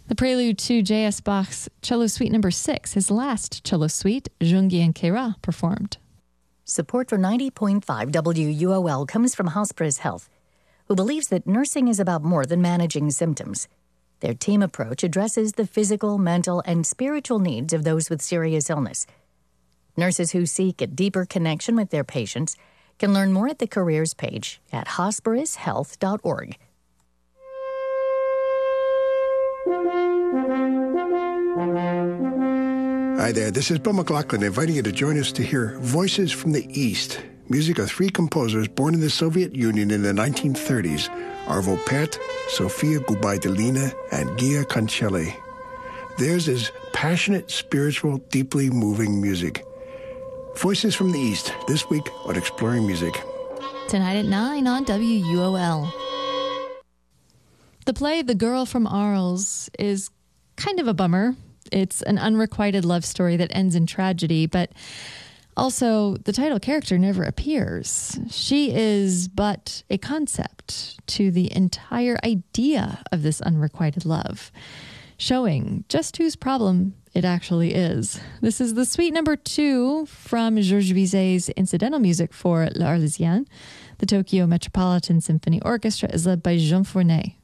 The prelude to J.S. Bach's Cello Suite No. 6, his last cello suite, Jungi and Kera, performed. Support for 90.5 WUOL comes from Hospice Health, who believes that nursing is about more than managing symptoms. Their team approach addresses the physical, mental, and spiritual needs of those with serious illness. Nurses who seek a deeper connection with their patients can learn more at the careers page at hospicehealth.org. Hi there, this is Bill McLaughlin inviting you to join us to hear Voices from the East, music of three composers born in the Soviet Union in the 1930s, Arvo Pärt, Sofia Gubaidulina, and Gia Cancelli. Theirs is passionate, spiritual, deeply moving music. Voices from the East, this week on Exploring Music. Tonight at 9 on WUOL. The play The Girl from Arles is kind of a bummer. It's an unrequited love story that ends in tragedy, but also the title character never appears. She is but a concept to the entire idea of this unrequited love, showing just whose problem it actually is. This is the Suite No. 2 from Georges Bizet's incidental music for L'Arlésienne. The Tokyo Metropolitan Symphony Orchestra is led by Jean Fournet.